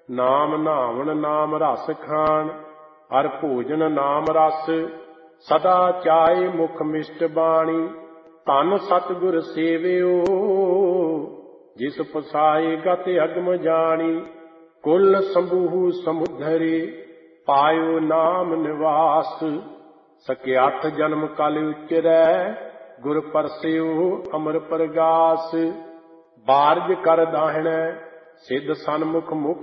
ਨਾਮ ਨਾਵਣ ਨਾਮ ਰਸ ਖਾਣ, ਹਰ ਭੋਜਨ ਨਾਮ ਰਸ, ਸਦਾ ਚਾਏ ਮੁਖ ਮਿਸ਼ਟ ਬਾਣੀ। ਧਨ ਸਤਿਗੁਰ ਸੇਵਿਓ, ਜਿਸ ਪਸਾਏ ਗਤ ਅਗਮ ਜਾਣੀ। ਕੁਲ ਸੰਭੂ ਸਮੁਦਰੇ, ਪਾਇਓ ਨਾਮ ਨਿਵਾਸ। ਸਕਿਆਠ ਜਨਮ ਕਲ ਉਚਰੈ, ਗੁਰ ਪਰਸਿਓ ਅਮਰ ਪ੍ਰਗਾਸ। ਬਾਰਜ ਕਰ ਦਾਹਿਣੈ, ਸਿੱਧ ਸਨਮੁਖ ਮੁਖ